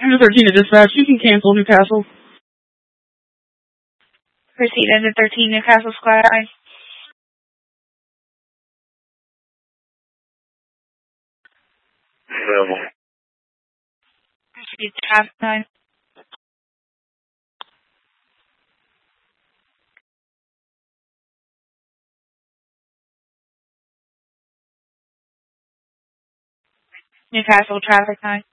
Under 13 to dispatch, you can cancel Newcastle. Proceed under 13 Newcastle Square. Available. Proceed traffic 9. Newcastle traffic 9.